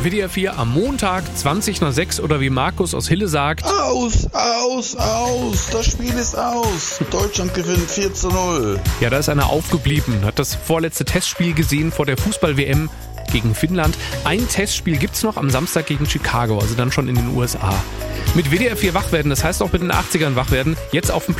WDR 4 am Montag 20:06 oder wie Markus aus Hille sagt: Aus, das Spiel ist aus. Deutschland gewinnt 4:0. Ja, da ist einer aufgeblieben, hat das vorletzte Testspiel gesehen vor der Fußball-WM gegen Finnland. Ein Testspiel gibt's noch am Samstag gegen Chicago, also dann schon in den USA. Mit WDR 4 wach werden, das heißt auch mit den 80ern wach werden, jetzt auf dem Platz.